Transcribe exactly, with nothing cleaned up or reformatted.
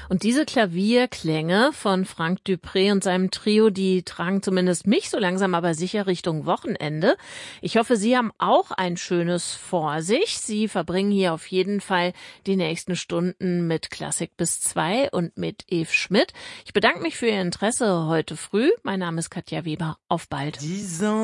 Und diese Klavierklänge von Frank Dupré und seinem Trio, die tragen zumindest mich so langsam aber sicher Richtung Wochenende. Ich hoffe, Sie haben auch ein schönes vor sich. Sie verbringen hier auf jeden Fall die nächsten Stunden mit Klassik bis zwei und mit Eve Schmidt. Ich bedanke mich für Ihr Interesse heute früh. Mein Name ist Katja Weber. Auf bald.